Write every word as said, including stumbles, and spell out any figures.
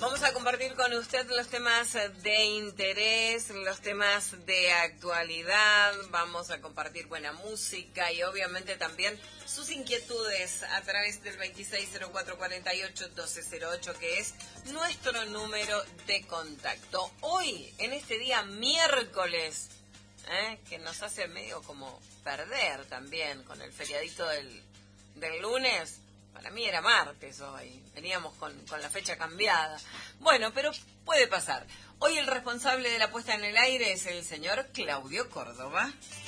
Vamos a compartir con usted los temas de interés, los temas de actualidad, vamos a compartir buena música y obviamente también sus inquietudes a través del veintiséis cero cuatro cuarenta y ocho doce cero ocho, que es nuestro número de contacto. Hoy, en este día miércoles, ¿eh? que nos hace medio como perder también con el feriadito del, del lunes. Para mí era martes hoy, veníamos con, con la fecha cambiada. Bueno, pero puede pasar. Hoy el responsable de la puesta en el aire es el señor Claudio Córdoba.